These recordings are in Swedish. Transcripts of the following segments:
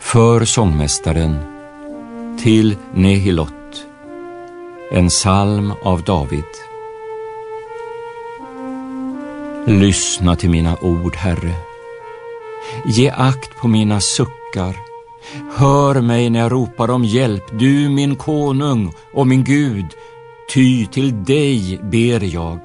För sångmästaren till Nehilot, en psalm av David. Lyssna till mina ord, Herre. Ge akt på mina suckar. Hör mig när jag ropar om hjälp, du min konung och min Gud, ty till dig ber jag.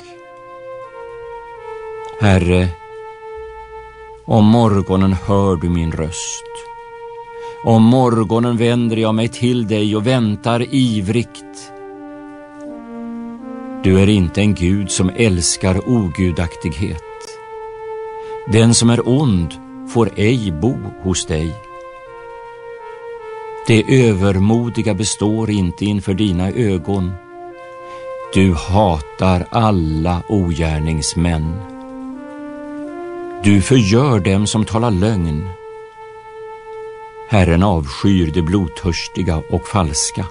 Herre, om morgonen hör du min röst. Om morgonen vänder jag mig till dig och väntar ivrigt. Du är inte en Gud som älskar ogudaktighet. Den som är ond får ej bo hos dig. Det övermodiga består inte inför dina ögon. Du hatar alla ogärningsmän. Du förgör dem som talar lögn. Herren avskyr det blodtörstiga och falska.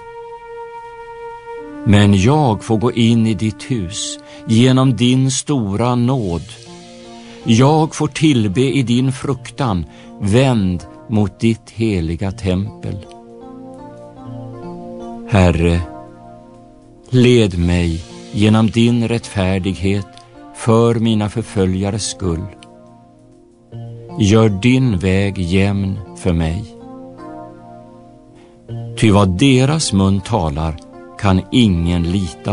Men jag får gå in i ditt hus genom din stora nåd. Jag får tillbe i din fruktan, vänd mot ditt heliga tempel. Herre, led mig genom din rättfärdighet för mina förföljares skull. Gör din väg jämn för mig. Ty vad deras mun talar kan ingen lita